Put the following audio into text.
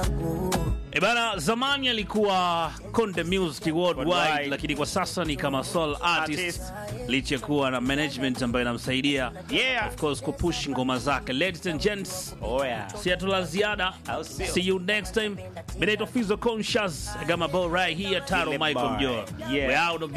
Bana, zamani alikuwa Konde Music Worldwide, lakini kwa sasa ni kama soul artist licha kuwa na management ambayo inamsaidia of course kupush ngoma zake. Ladies and gents, si la ziada. See you next time. Mimi naitwa Fizo Conscious, I got my ball right here, Taro Michael Mjoa. We out of